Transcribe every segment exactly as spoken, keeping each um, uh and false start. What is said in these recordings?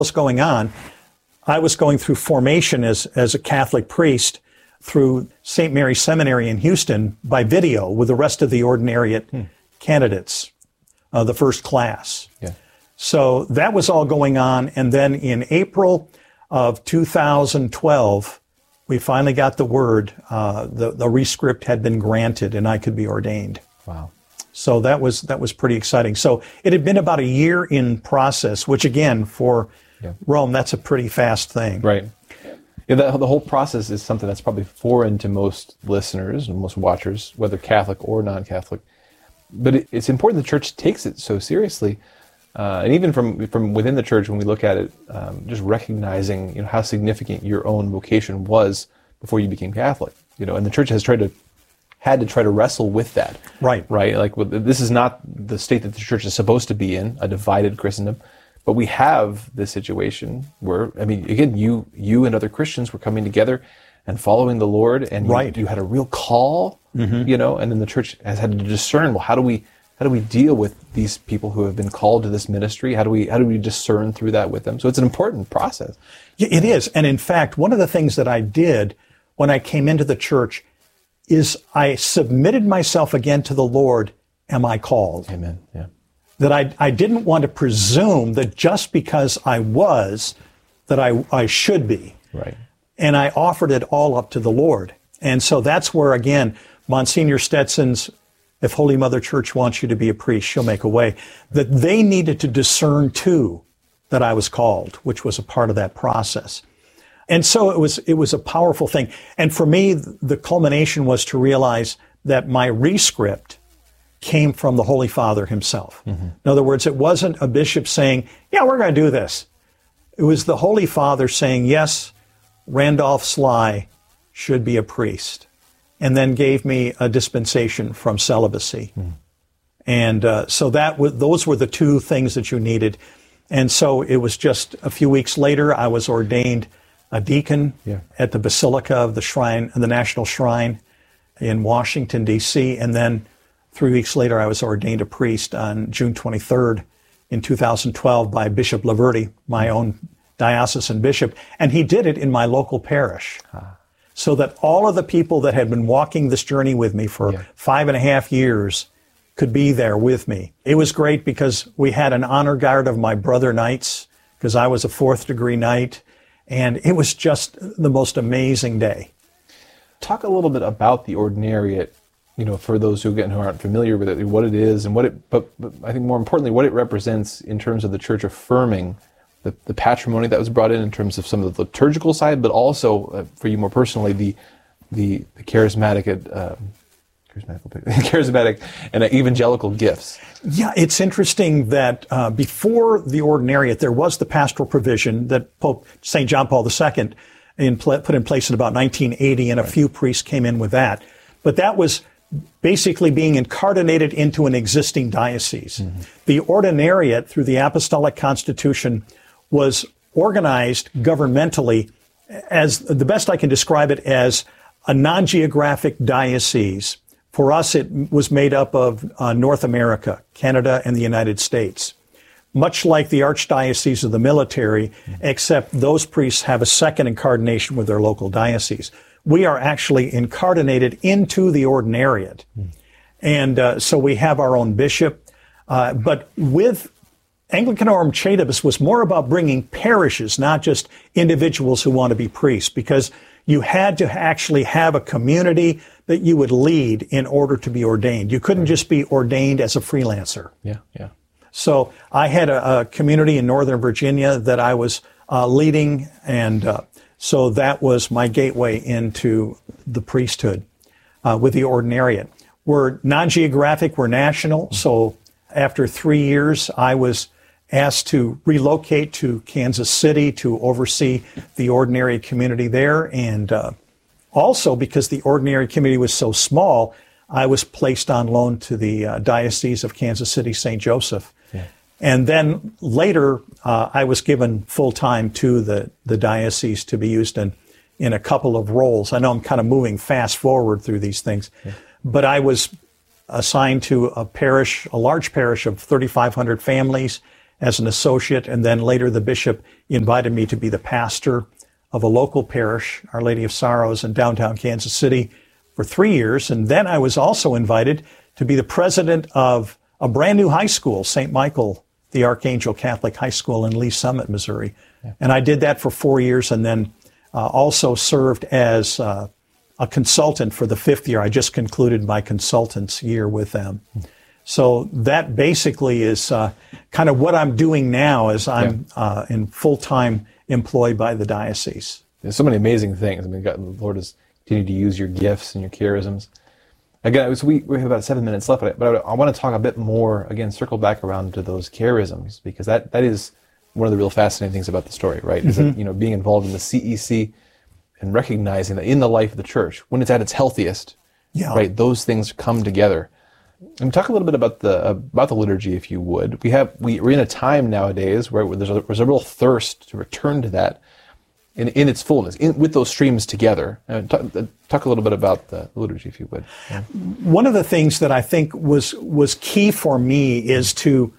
was going on, I was going through formation as, as a Catholic priest through Saint Mary's Seminary in Houston by video with the rest of the ordinariate hmm. candidates, uh, the first class. Yeah. So that was all going on. And then in April of two thousand twelve, we finally got the word, uh, the, the rescript had been granted and I could be ordained. Wow. So that was, that was pretty exciting. So it had been about a year in process, which again, for yeah. Rome, that's a pretty fast thing. Right. Yeah, the, the whole process is something that's probably foreign to most listeners and most watchers, whether Catholic or non-Catholic. But it, it's important the church takes it so seriously. Uh, and even from from within the church, when we look at it, um, just recognizing, you know, how significant your own vocation was before you became Catholic, you know, and the church has tried to had to try to wrestle with that, right? Right, like this is not the state that the church is supposed to be in, a divided Christendom, but we have this situation where, I mean, again, you you and other Christians were coming together and following the Lord, and you, right. you had a real call, mm-hmm. you know, and then the church has had to discern, well, how do we How do we deal with these people who have been called to this ministry? How do we how do we discern through that with them? So it's an important process. Yeah, it is. And in fact, one of the things that I did when I came into the church is I submitted myself again to the Lord. Am I called? Amen. Yeah. That I I didn't want to presume that just because I was, that I I should be. Right. And I offered it all up to the Lord. And so that's where, again, Monsignor Stetson's, if Holy Mother Church wants you to be a priest, she'll make a way, that they needed to discern too that I was called, which was a part of that process. And so it was, it was a powerful thing. And for me, the culmination was to realize that my rescript came from the Holy Father himself. Mm-hmm. In other words, it wasn't a bishop saying, yeah, we're going to do this. It was the Holy Father saying, yes, Randolph Sly should be a priest. And then gave me a dispensation from celibacy. Mm. And uh, so that w- those were the two things that you needed. And so it was just a few weeks later, I was ordained a deacon yeah. at the Basilica of the Shrine, the National Shrine in Washington, D C. And then three weeks later, I was ordained a priest on June twenty-third in two thousand twelve by Bishop Laverty, my own diocesan bishop. And he did it in my local parish. Ah. So that all of the people that had been walking this journey with me for yeah. five and a half years could be there with me. It was great because we had an honor guard of my brother knights, because I was a fourth degree knight, and it was just the most amazing day. Talk a little bit about the ordinariate, you know, for those who, again, who aren't familiar with it, what it is and what it, but, but I think more importantly, what it represents in terms of the church affirming The, the patrimony that was brought in in terms of some of the liturgical side, but also uh, for you more personally, the the, the charismatic, uh, charismatic, charismatic and evangelical gifts. Yeah, it's interesting that uh, before the ordinariate, there was the pastoral provision that Pope Saint John Paul the Second in pl- put in place in about nineteen eighty, and a right. few priests came in with that. But that was basically being incarnated into an existing diocese. Mm-hmm. The ordinariate, through the Apostolic Constitution, was organized governmentally as, the best I can describe it, as a non-geographic diocese. For us, it was made up of uh, North America, Canada, and the United States. Much like the Archdiocese of the military, mm-hmm. except those priests have a second incarnation with their local diocese. We are actually incarnated into the ordinariate. Mm-hmm. And uh, so we have our own bishop. Uh, but with Anglicanorum Coetibus was more about bringing parishes, not just individuals who want to be priests, because you had to actually have a community that you would lead in order to be ordained. You couldn't just be ordained as a freelancer. Yeah, yeah. So I had a, a community in Northern Virginia that I was uh, leading, and uh, so that was my gateway into the priesthood uh, with the ordinariate. We're non-geographic, we're national, so after three years, I was asked to relocate to Kansas City to oversee the ordinary community there. And uh, also, because the ordinary community was so small, I was placed on loan to the uh, Diocese of Kansas City, Saint Joseph. Yeah. And then later, uh, I was given full-time to the, the diocese to be used in, in a couple of roles. I know I'm kind of moving fast forward through these things, yeah. but I was assigned to a parish, a large parish of thirty-five hundred families, as an associate, and then later the bishop invited me to be the pastor of a local parish, Our Lady of Sorrows, in downtown Kansas City for three years. And then I was also invited to be the president of a brand new high school, Saint Michael the Archangel Catholic High School in Lee Summit, Missouri. Yeah. And I did that for four years and then uh, also served as uh, a consultant for the fifth year. I just concluded my consultant's year with them. Mm. So that basically is uh, kind of what I'm doing now as I'm yeah. uh, in full-time employed by the diocese. There's so many amazing things. I mean, God, the Lord has continued to use your gifts and your charisms. Again, so we, we have about seven minutes left, but I, I want to talk a bit more, again, circle back around to those charisms, because that, that is one of the real fascinating things about the story, right? Is mm-hmm. that, you know, being involved in the C E C and recognizing that in the life of the church, when it's at its healthiest, yeah. right, those things come together. And talk a little bit about the about the liturgy, if you would. We have we, we're in a time nowadays where there's a, there's a real thirst to return to that in in its fullness, in, with those streams together. Uh, talk, talk a little bit about the liturgy, if you would. Yeah. One of the things that I think was was key for me is to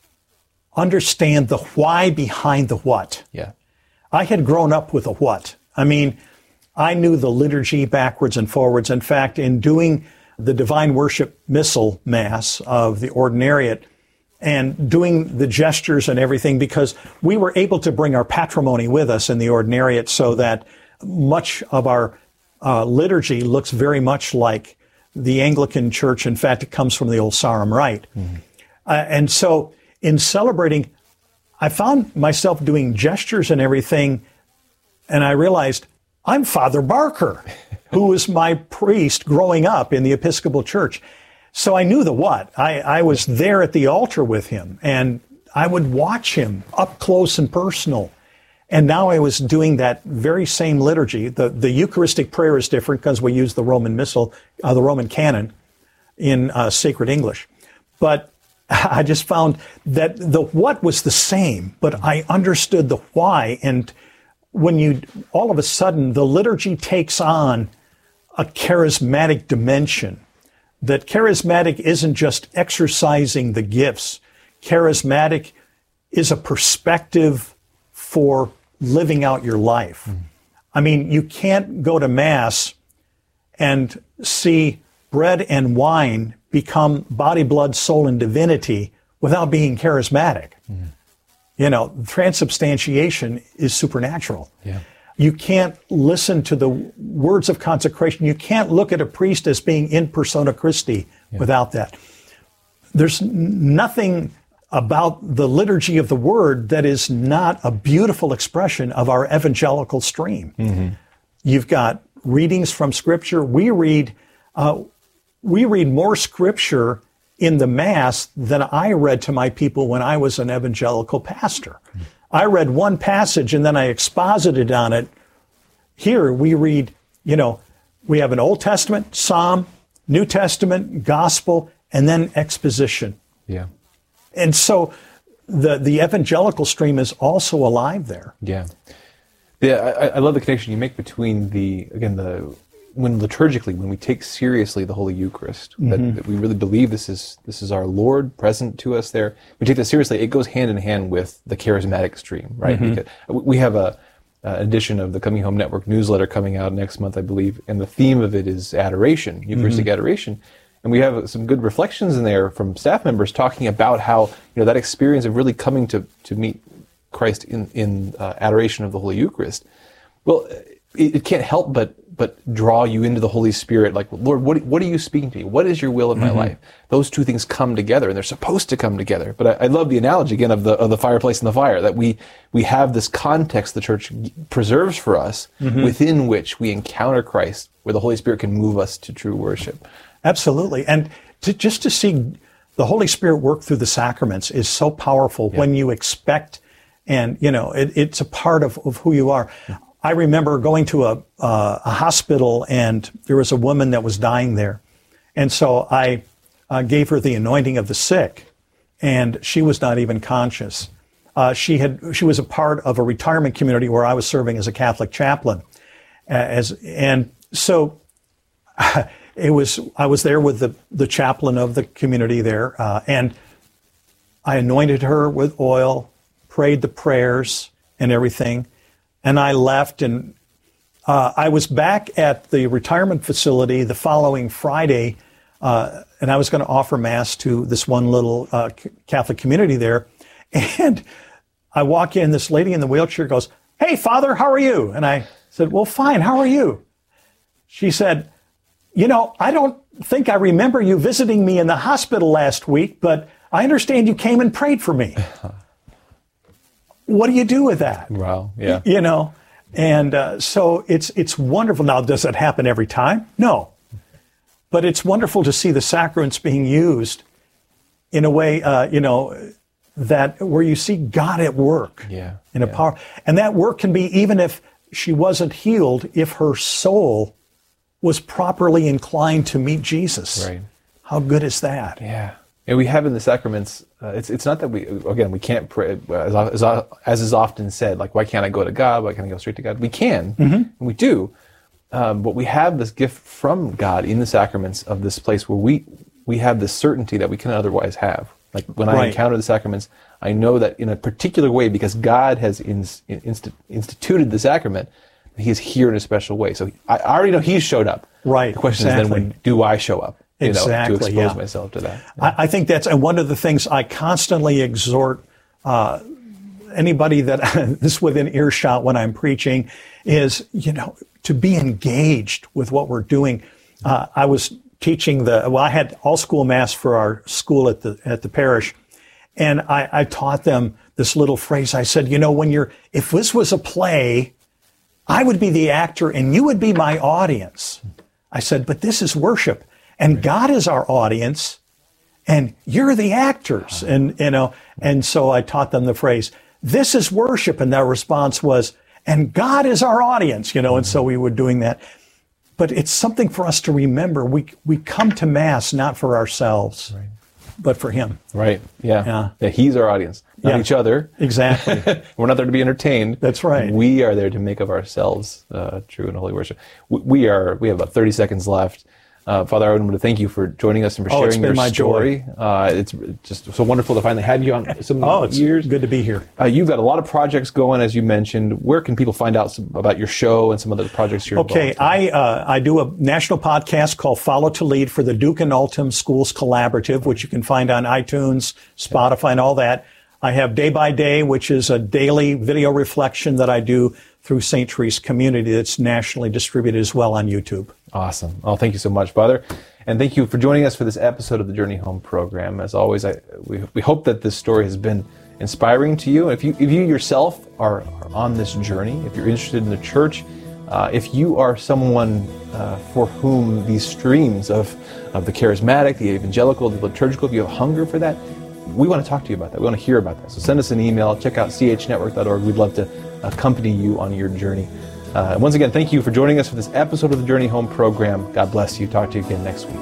understand the why behind the what. Yeah, I had grown up with a what. I mean, I knew the liturgy backwards and forwards. In fact, in doing the Divine Worship Missal Mass of the Ordinariate and doing the gestures and everything, because we were able to bring our patrimony with us in the Ordinariate, so that much of our uh, liturgy looks very much like the Anglican Church. In fact, it comes from the old Sarum Rite. Mm-hmm. Uh, and so in celebrating, I found myself doing gestures and everything, and I realized I'm Father Barker, who was my priest growing up in the Episcopal Church. So I knew the what. I, I was there at the altar with him, and I would watch him up close and personal. And now I was doing that very same liturgy. The, the Eucharistic prayer is different because we use the Roman Missal, uh, the Roman canon in uh, sacred English. But I just found that the what was the same, but I understood the why. And when you, all of a sudden, the liturgy takes on a charismatic dimension. That charismatic isn't just exercising the gifts. Charismatic is a perspective for living out your life. Mm. I mean, you can't go to Mass and see bread and wine become body, blood, soul, and divinity without being charismatic. Mm. You know, transubstantiation is supernatural. Yeah. You can't listen to the words of consecration. You can't look at a priest as being in persona Christi yeah. without that. There's nothing about the liturgy of the Word that is not a beautiful expression of our evangelical stream. Mm-hmm. You've got readings from Scripture. We read, uh, we read more Scripture in the Mass than I read to my people when I was an evangelical pastor. Mm-hmm. I read one passage and then I exposited on it. Here we read, you know, we have an Old Testament, Psalm, New Testament, Gospel, and then exposition. Yeah. And so the the evangelical stream is also alive there. Yeah. Yeah, I, I love the connection you make between the, again, the when liturgically, when we take seriously the Holy Eucharist, mm-hmm. that, that we really believe this is this is our Lord present to us there, we take that seriously, it goes hand in hand with the charismatic stream, right? Mm-hmm. Because we have a, a edition of the Coming Home Network newsletter coming out next month, I believe, and the theme of it is adoration, Eucharistic mm-hmm. adoration. And we have some good reflections in there from staff members talking about how, you know, that experience of really coming to, to meet Christ in, in uh, adoration of the Holy Eucharist. Well, it, it can't help but but draw you into the Holy Spirit. Like, Lord, what what are you speaking to me? What is your will in my mm-hmm. life? Those two things come together, and they're supposed to come together. But I, I love the analogy again of the of the fireplace and the fire. That we we have this context the Church preserves for us, mm-hmm. within which we encounter Christ, where the Holy Spirit can move us to true worship. Absolutely, and to, just to see the Holy Spirit work through the sacraments is so powerful yeah. when you expect, and you know, it, it's a part of, of who you are. Yeah. I remember going to a, uh, a hospital, and there was a woman that was dying there. And so I uh, gave her the anointing of the sick, and she was not even conscious. Uh, she had she was a part of a retirement community where I was serving as a Catholic chaplain. Uh, as and so it was I was there with the, the chaplain of the community there, uh, and I anointed her with oil, prayed the prayers and everything, and I left. And uh, I was back at the retirement facility the following Friday, uh, and I was going to offer Mass to this one little uh, Catholic community there. And I walk in, this lady in the wheelchair goes, "Hey, Father, how are you?" And I said, "Well, fine, how are you?" She said, "You know, I don't think I remember you visiting me in the hospital last week, but I understand you came and prayed for me." What do you do with that? Wow, yeah. You know, and uh, so it's it's wonderful. Now, does that happen every time? No. But it's wonderful to see the sacraments being used in a way, uh, you know, that where you see God at work yeah, in a yeah. power. And that work can be, even if she wasn't healed, if her soul was properly inclined to meet Jesus. Right. How good is that? Yeah. And we have in the sacraments, uh, it's it's not that we, again, we can't pray, as, as, as is often said, like, why can't I go to God? Why can't I go straight to God? We can, mm-hmm. and we do. Um, but we have this gift from God in the sacraments of this place where we, we have this certainty that we can otherwise have. Like when I Right. encounter the sacraments, I know that in a particular way, because God has inst- inst- instituted the sacrament, He is here in a special way. So I I already know He's showed up. Right. The question exactly. is then, when do I show up? You Exactly, know, to expose yeah. myself to that. I, I think that's, and one of the things I constantly exhort uh, anybody that this within earshot when I'm preaching is, you know, to be engaged with what we're doing. Uh, I was teaching the, well, I had all school Mass for our school at the at the parish, and I, I taught them this little phrase. I said, you know, when you're, if this was a play, I would be the actor and you would be my audience. I said, but this is worship. And God is our audience, and you're the actors. And, you know, and so I taught them the phrase, this is worship. And their response was, and God is our audience, you know, and so we were doing that. But it's something for us to remember. We, we come to Mass not for ourselves, right. but for Him. Right. Yeah. Yeah. yeah He's our audience, not Yeah. each other. Exactly. We're not there to be entertained. That's right. We are there to make of ourselves uh, true and holy worship. We, we are. We have about thirty seconds left. Uh, Father, I want to thank you for joining us and for Oh, it's sharing been your my story. joy. Uh, it's just so wonderful to finally have you on some Oh, it's years. good to be here. Uh, you've got a lot of projects going, as you mentioned. Where can people find out some, about your show and some of the projects you're Okay, involved in? I uh, I do a national podcast called Follow to Lead for the Duke and Altum Schools Collaborative, which you can find on iTunes, Spotify, and all that. I have Day by Day, which is a daily video reflection that I do through Saint Therese Community that's nationally distributed as well on YouTube. Awesome. Well, thank you so much, Father. And thank you for joining us for this episode of the Journey Home program. As always, I, we, we hope that this story has been inspiring to you. If you, if you yourself are, are on this journey, if you're interested in the church, uh, if you are someone uh, for whom these streams of, of the charismatic, the evangelical, the liturgical, if you have hunger for that, we want to talk to you about that. We want to hear about that. So send us an email. Check out c h network dot org. We'd love to accompany you on your journey. Uh, once again, thank you for joining us for this episode of the Journey Home program. God bless you. Talk to you again next week.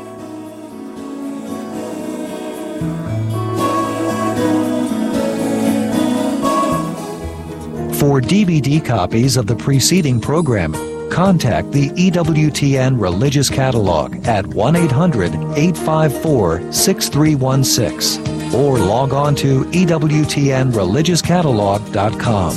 For D V D copies of the preceding program, contact the E W T N Religious Catalog at one eight hundred, eight five four, six three one six or log on to E W T N religious catalog dot com.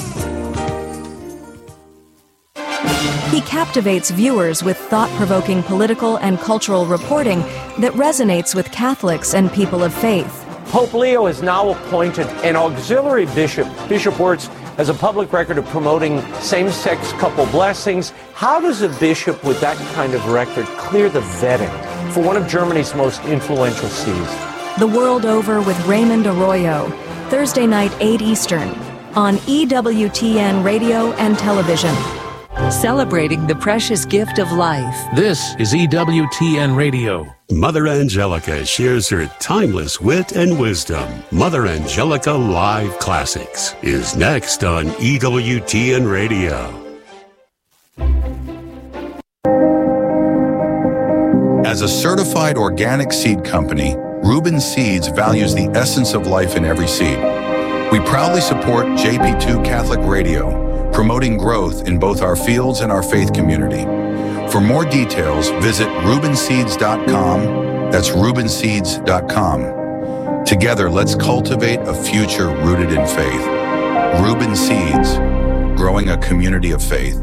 He captivates viewers with thought-provoking political and cultural reporting that resonates with Catholics and people of faith. Pope Leo has now appointed an auxiliary bishop. Bishop works as a public record of promoting same-sex couple blessings. How does a bishop with that kind of record clear the vetting for one of Germany's most influential sees? The World Over with Raymond Arroyo, Thursday night, eight Eastern, on E W T N Radio and Television. Celebrating the precious gift of life. This is E W T N Radio. Mother Angelica shares her timeless wit and wisdom. Mother Angelica Live Classics is next on E W T N Radio. As a certified organic seed company, Reuben Seeds values the essence of life in every seed. We proudly support J P two Catholic Radio, promoting growth in both our fields and our faith community. For more details, visit reuben seeds dot com. That's reuben seeds dot com. Together, let's cultivate a future rooted in faith. Reuben Seeds, growing a community of faith.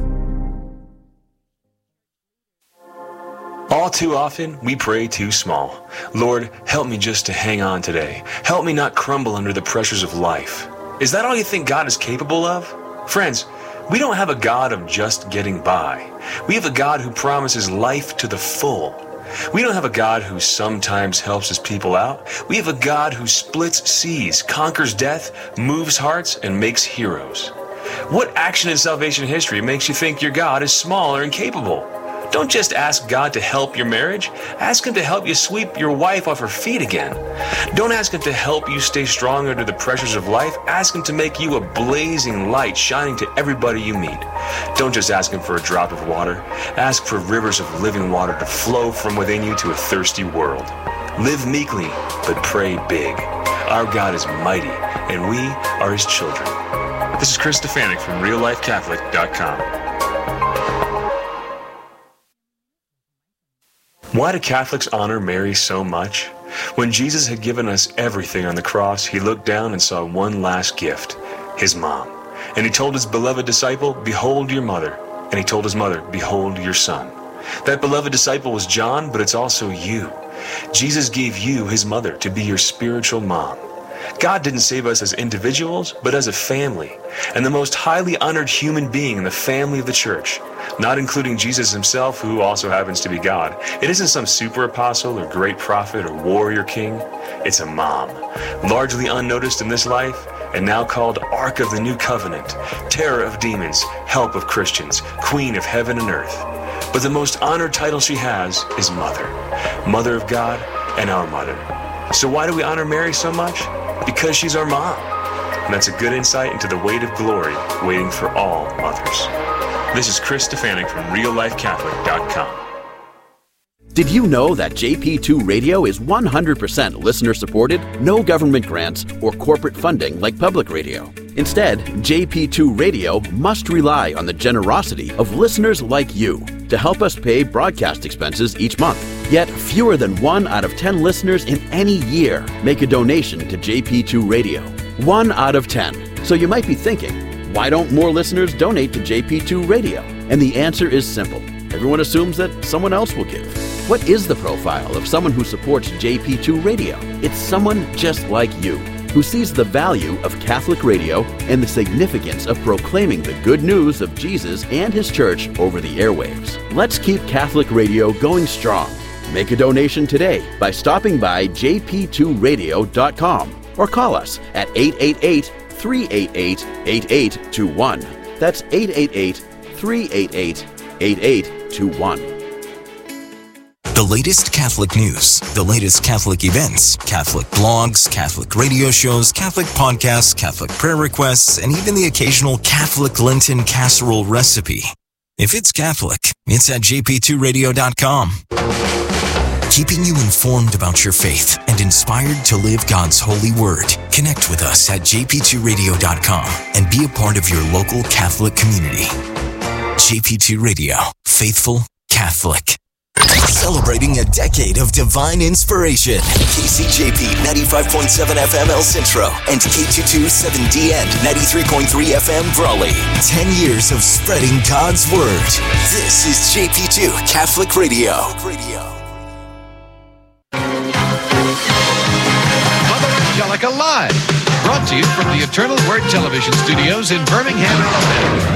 All too often, we pray too small. Lord, help me just to hang on today. Help me not crumble under the pressures of life. Is that all you think God is capable of? Friends, we don't have a God of just getting by. We have a God who promises life to the full. We don't have a God who sometimes helps his people out. We have a God who splits seas, conquers death, moves hearts, and makes heroes. What action in salvation history makes you think your God is small or incapable? Don't just ask God to help your marriage. Ask him to help you sweep your wife off her feet again. Don't ask him to help you stay strong under the pressures of life. Ask him to make you a blazing light shining to everybody you meet. Don't just ask him for a drop of water. Ask for rivers of living water to flow from within you to a thirsty world. Live meekly, but pray big. Our God is mighty, and we are his children. This is Chris Stefanik from real life catholic dot com. Why do Catholics honor Mary so much? When Jesus had given us everything on the cross, he looked down and saw one last gift, his mom. And he told his beloved disciple, "Behold your mother." And he told his mother, "Behold your son." That beloved disciple was John, but it's also you. Jesus gave you his mother to be your spiritual mom. God didn't save us as individuals, but as a family, and the most highly honored human being in the family of the church, not including Jesus himself, who also happens to be God. It isn't some super apostle or great prophet or warrior king. It's a mom, largely unnoticed in this life, and now called Ark of the New Covenant, terror of demons, help of Christians, queen of heaven and earth. But the most honored title she has is Mother, Mother of God and our Mother. So why do we honor Mary so much? Because she's our mom. And that's a good insight into the weight of glory waiting for all mothers. This is Chris Stefanik from real life catholic dot com. Did you know that J P two Radio is one hundred percent listener-supported, no government grants or corporate funding like public radio? Instead, J P two Radio must rely on the generosity of listeners like you to help us pay broadcast expenses each month. Yet, fewer than one out of ten listeners in any year make a donation to J P two Radio. One out of ten. So you might be thinking, why don't more listeners donate to J P two Radio? And the answer is simple. Everyone assumes that someone else will give. What is the profile of someone who supports J P two Radio? It's someone just like you, who sees the value of Catholic radio and the significance of proclaiming the good news of Jesus and his church over the airwaves. Let's keep Catholic radio going strong. Make a donation today by stopping by j p two radio dot com or call us at eight eight eight, three eight eight, eight eight two one. That's eight eight eight, three eight eight, eight eight two one. The latest Catholic news, the latest Catholic events, Catholic blogs, Catholic radio shows, Catholic podcasts, Catholic prayer requests, and even the occasional Catholic Lenten casserole recipe. If it's Catholic, it's at j p two radio dot com. Keeping you informed about your faith and inspired to live God's holy word. Connect with us at j p two radio dot com and be a part of your local Catholic community. J P two Radio, faithful Catholic. Celebrating a decade of divine inspiration. K C J P ninety-five point seven F M El Centro and K two twenty-seven D N ninety-three point three F M Brawley. Ten years of spreading God's word. This is J P two Catholic Radio. Mother Angelica Live, brought to you from the Eternal Word Television Studios in Birmingham, Alabama.